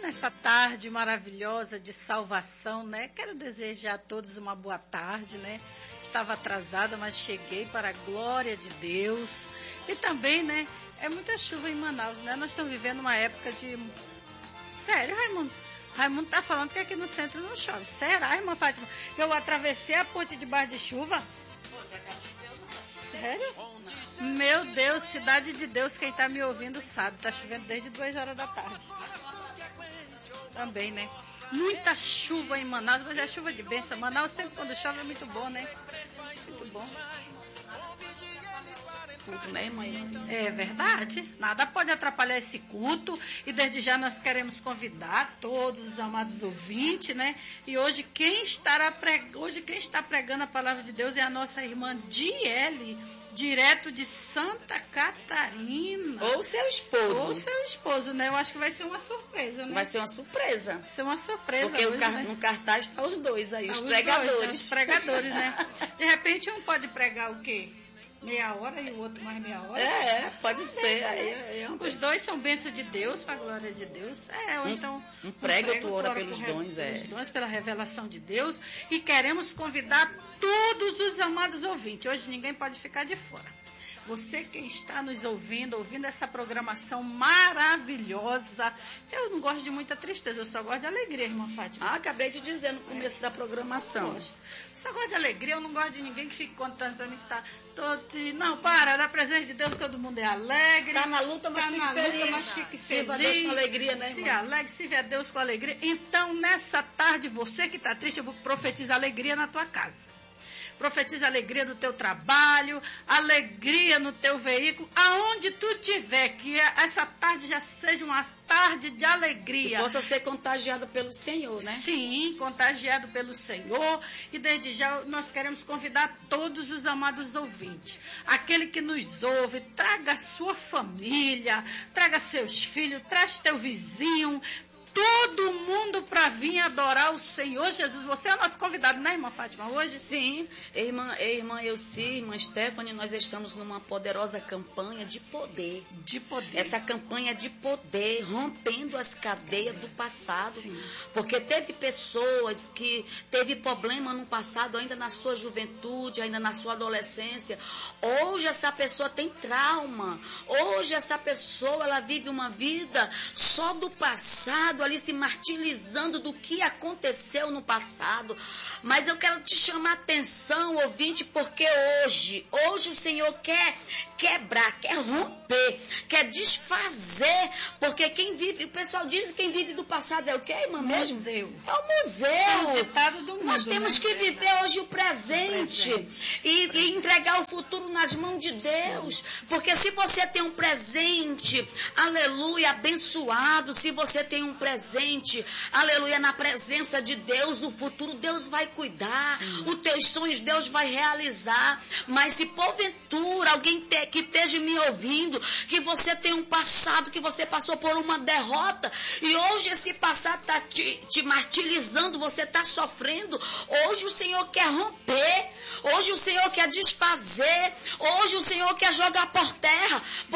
nessa tarde maravilhosa de salvação, né? Quero desejar a todos uma boa tarde, né? Estava atrasada, mas cheguei para a glória de Deus. E também, né? É muita chuva em Manaus, né? Nós estamos vivendo uma época de... Sério, Raimundo? Raimundo tá falando que aqui no centro não chove. Será, irmã Fátima? Eu atravessei a ponte debaixo de chuva? Sério? Meu Deus, cidade de Deus, quem tá me ouvindo sabe. Tá chovendo desde 2 horas da tarde. Também, né? Muita chuva em Manaus, mas é chuva de bênção. Manaus sempre quando chove é muito bom, né? Muito bom. Culto, né, mãe? É verdade. Nada pode atrapalhar esse culto. E desde já nós queremos convidar todos os amados ouvintes, né? E hoje quem está pregando a palavra de Deus é a nossa irmã Diele, direto de Santa Catarina. Ou seu esposo. Ou seu esposo, né? Eu acho que vai ser uma surpresa, né? Vai ser uma surpresa. Vai ser uma surpresa. Porque hoje, né? no cartaz estão os dois aí, os Dois, pregadores. né? Os pregadores, né? De repente um pode pregar o quê? Meia hora e o outro mais meia hora. Pode ser. Os dois são bênção de Deus, para a glória de Deus. Ou então... Um prega, outro ora pelos dons. Pelos dons, pela revelação de Deus. E queremos convidar todos os amados ouvintes. Hoje ninguém pode ficar de fora. Você que está nos ouvindo essa programação maravilhosa. Eu não gosto de muita tristeza, eu só gosto de alegria, irmã Fátima. Acabei de dizer no começo da programação. Eu só gosto de alegria, eu não gosto de ninguém que fique contando para mim que tá todo... Não, na presença de Deus todo mundo é alegre. Tá na luta, mas fique feliz. Mas fique feliz. Sirva a Deus com alegria, né, irmã? Se alegre, sirva a Deus com alegria. Então, nessa tarde, você que está triste, eu vou profetizar alegria na tua casa. Profetiza alegria do teu trabalho, alegria no teu veículo, aonde tu estiver, que essa tarde já seja uma tarde de alegria. Que possa ser contagiado pelo Senhor, né? Sim, contagiado pelo Senhor. E desde já nós queremos convidar todos os amados ouvintes. Aquele que nos ouve, traga a sua família, traga seus filhos, traz teu vizinho, todo mundo para vir adorar o Senhor Jesus. Você é o nosso convidado, né, irmã Fátima, hoje? Sim, irmã Elci, irmã Stephanie, nós estamos numa poderosa campanha de poder. De poder. Essa campanha de poder, rompendo as cadeias do passado. Sim. Porque teve pessoas que teve problema no passado, ainda na sua juventude, ainda na sua adolescência. Hoje essa pessoa tem trauma. Hoje essa pessoa, ela vive uma vida só do passado, ali se martirizando do que aconteceu no passado. Mas eu quero te chamar a atenção, ouvinte, porque hoje o Senhor quer quebrar, quer romper, quer desfazer, porque quem vive, o pessoal diz que quem vive do passado é o quê, irmã mesmo? Museu. É o museu. É o ditado do mundo, nós temos que viver hoje o presente, e entregar o futuro nas mãos de Deus, porque se você tem um presente, aleluia, abençoado, se você tem um presente, aleluia, na presença de Deus, o futuro Deus vai cuidar, os teus sonhos Deus vai realizar. Mas se porventura alguém que esteja me ouvindo, que você tem um passado, que você passou por uma derrota, e hoje esse passado está te martirizando, você está sofrendo, hoje o Senhor quer romper, hoje o Senhor quer desfazer, hoje o Senhor quer jogar por terra,